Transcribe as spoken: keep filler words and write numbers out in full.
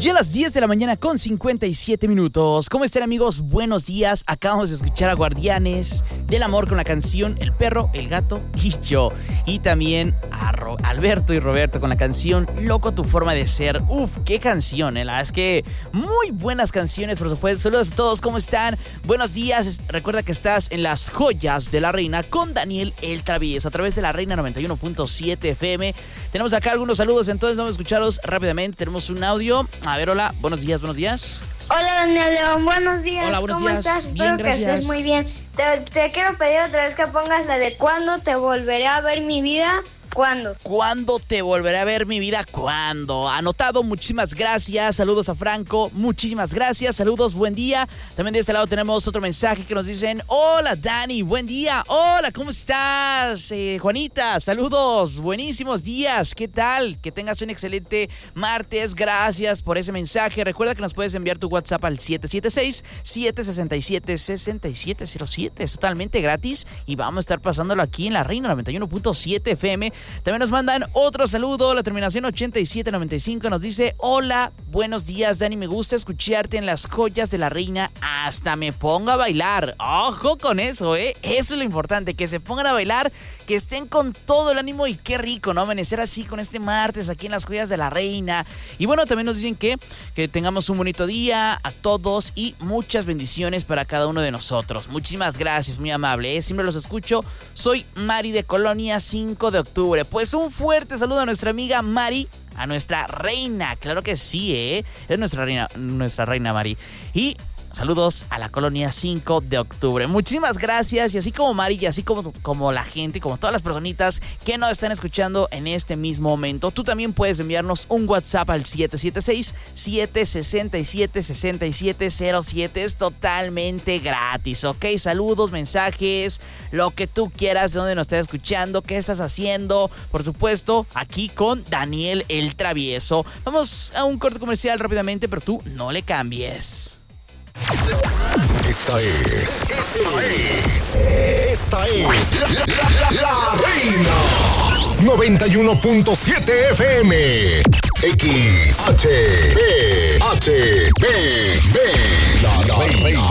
Ya a las diez de la mañana con cincuenta y siete minutos. ¿Cómo están, amigos? Buenos días. Acabamos de escuchar a Guardianes del Amor con la canción El Perro, El Gato y Yo. Y también a Ro- Alberto y Roberto con la canción Loco tu forma de ser. Uf, qué canción, ¿eh? La verdad es que muy buenas canciones, por supuesto. Saludos a todos, ¿cómo están? Buenos días. Recuerda que estás en Las Joyas de la Reina con Daniel El Travieso a través de la Reina noventa y uno punto siete F M. Tenemos acá algunos saludos, entonces vamos a escucharlos rápidamente. Tenemos un audio. A ver, hola, buenos días, buenos días. Hola, Daniel León, buenos días. Hola, buenos ¿Cómo días. estás? Bien, Espero gracias. que estés muy bien. Te, te quiero pedir otra vez que pongas la de ¿cuándo te volveré a ver mi vida? ¿Cuándo? ¿Cuándo te volveré a ver mi vida? ¿Cuándo? Anotado, muchísimas gracias. Saludos a Franco, muchísimas gracias. Saludos, buen día. También de este lado tenemos otro mensaje que nos dicen: hola, Dani, buen día. Hola, ¿cómo estás? Eh, Juanita, saludos, buenísimos días. ¿Qué tal? Que tengas un excelente martes. Gracias por ese mensaje. Recuerda que nos puedes enviar tu WhatsApp al siete siete seis, siete seis siete, seis siete cero siete. Es totalmente gratis y vamos a estar pasándolo aquí en la Reina noventa y uno punto siete F M. También nos mandan otro saludo. La terminación ochenta y siete noventa y cinco nos dice: hola, buenos días, Dani, me gusta escucharte en Las Joyas de la Reina. Hasta me pongo a bailar. Ojo con eso, ¿eh? Eso es lo importante, que se pongan a bailar, que estén con todo el ánimo. Y qué rico, ¿no? Amanecer así con este martes aquí en Las Joyas de la Reina. Y bueno, también nos dicen que, que tengamos un bonito día a todos y muchas bendiciones para cada uno de nosotros. Muchísimas gracias, muy amable, ¿eh? Siempre los escucho. Soy Mari de Colonia cinco de octubre. Pues un fuerte saludo a nuestra amiga Mari, a nuestra reina. Claro que sí, ¿eh? Es nuestra reina, nuestra reina Mari. Y saludos a la Colonia cinco de octubre. Muchísimas gracias. Y así como Mari, y así como, como la gente, como todas las personitas que nos están escuchando en este mismo momento, tú también puedes enviarnos un WhatsApp al siete siete seis, siete seis siete, seis siete cero siete. Es totalmente gratis, ¿ok? Saludos, mensajes, lo que tú quieras, de dónde nos estés escuchando, qué estás haciendo. Por supuesto, aquí con Daniel El Travieso. Vamos a un corte comercial rápidamente, pero tú no le cambies. Esta es, esta es, esta es la, la, la, la Reina noventa y uno punto siete F M. X H B H B B. La, la Reina.